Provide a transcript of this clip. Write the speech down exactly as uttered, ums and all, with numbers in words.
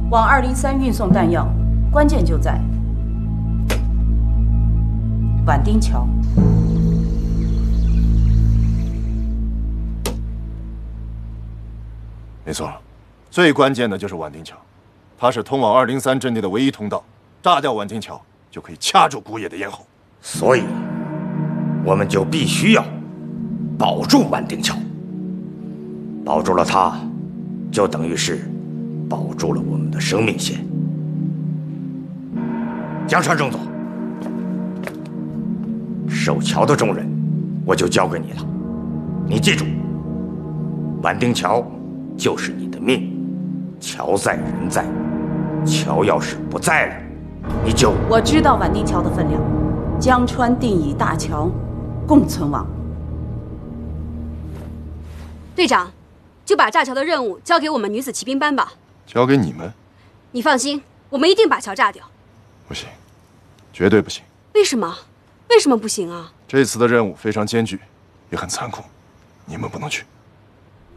往二零三运送弹药，关键就在畹町桥。 没错，最关键的就是畹町桥，它是通往二零三阵地的唯一通道。炸掉畹町桥，就可以掐住古野的咽喉。 所以，我们就必须要保住畹町桥。保住了它，就等于是保住了我们的生命线。江川正佐，守桥的重任我就交给你了。你记住，畹町桥就是你的命，桥在人在，桥要是不在了，你就…… 我知道畹町桥的分量，江川定以大桥共存亡。 队长，就把炸桥的任务交给我们女子骑兵班吧。 交给你们？ 你放心，我们一定把桥炸掉。 不行，绝对不行。 为什么？为什么不行啊？ 这次的任务非常艰巨，也很残酷，你们不能去。